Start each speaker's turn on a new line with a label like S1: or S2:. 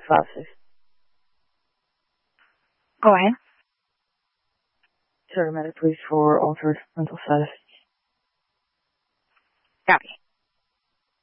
S1: spouses.
S2: Go ahead.
S1: Paramedic police for altered mental status.
S2: Copy.